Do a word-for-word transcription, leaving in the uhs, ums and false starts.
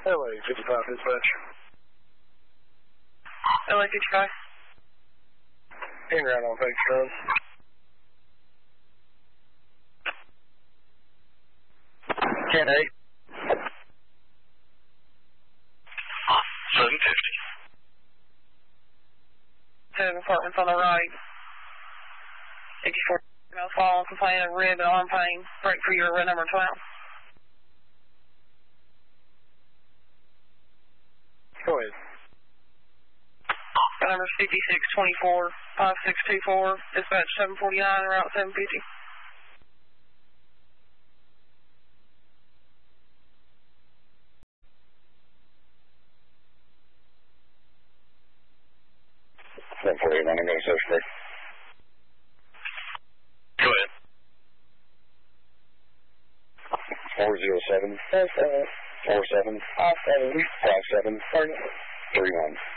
L A fifty-five dispatch. L A fifty-five. In route on Page Run. ten eight. seven fifty. Seven apartments on the right. sixty-four. No fall, complaint of rib and arm pain. Break for your red number twelve. Go ahead. Number fifty-six twenty-four, five six two four, dispatch seven forty-nine, route seven fifty. seven forty-nine, I'm going to search for it. Go ahead. four zero seven, four seven, four seven, five seven, five seven, three one.